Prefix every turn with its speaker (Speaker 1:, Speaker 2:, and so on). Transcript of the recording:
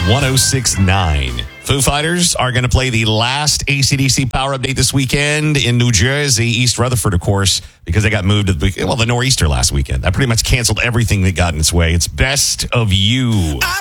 Speaker 1: 106.9. Foo Fighters are going to play the last AC/DC Power Update this weekend in New Jersey, East Rutherford, of course, because they got moved to the Nor'easter last weekend. That pretty much canceled everything that got in its way. It's Best of You.